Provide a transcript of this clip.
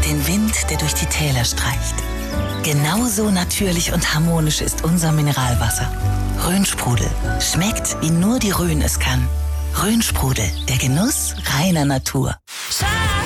den Wind, der durch die Täler streicht. Genauso natürlich und harmonisch ist unser Mineralwasser. Rhönsprudel. Schmeckt, wie nur die Rhön es kann. Rhönsprudel, der Genuss reiner Natur.